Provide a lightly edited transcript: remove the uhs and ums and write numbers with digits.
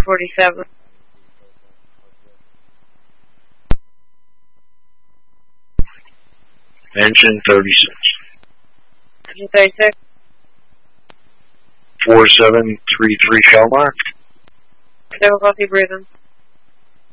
47. Engine 36. Engine 36. 4733 shell mark. Difficulty breathing.